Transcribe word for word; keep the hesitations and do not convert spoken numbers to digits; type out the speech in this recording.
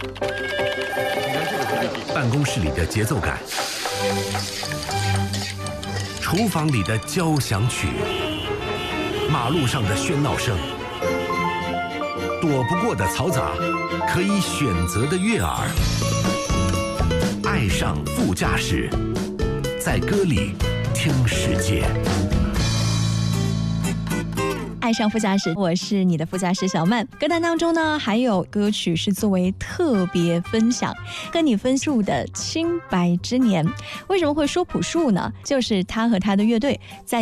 办公室里的节奏感，厨房里的交响曲，马路上的喧闹声，躲不过的嘈杂，可以选择的悦耳。爱上副驾驶，在歌里听世界。 爱上副驾驶，我是你的副驾驶小曼。歌单当中呢，还有歌曲是作为特别分享，跟你分述的《清白之年》。为什么会说朴树呢？就是他和他的乐队在